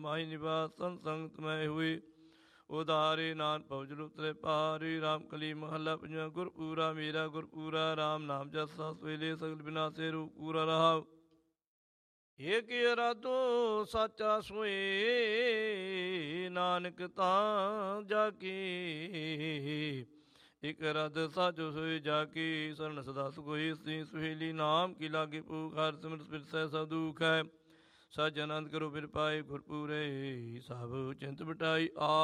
माही निवास संत मैं हुई उदारे नान पवज उतरे पारी राम कली महला पंजा गुरपूरा मेरा गुरपूरा राम नाम जसा सवेले सगल बिनासे रूप पूरा रहा ਏਕ ਇਰਾਦੋ ਸਾਚਾ ਸੋਏ ਨਾਨਕ ਤਾਂ ਜਾ ਕੀ ਇਕ ਰਦ ਸਾਚੋ ਸੋਏ ਜਾ ਕੀ ਸਰਨ ਸਦਾ ਸੁਖੋਈ ਸੀ ਸੁਹੇਲੀ ਨਾਮ ਕੀ ਲਾਗੇ ਭੂਖ ਹਰ ਸਿਮਰਤ ਪਿਰਸੈ ਸਭ ਦੁਖ ਹੈ ਸਚ ਆਨੰਦ ਕਰੋ ਫਿਰ ਪਾਏ ਗੁਰਪੂਰੇ ਸਭ ਚਿੰਤ ਮਿਟਾਈ ਆ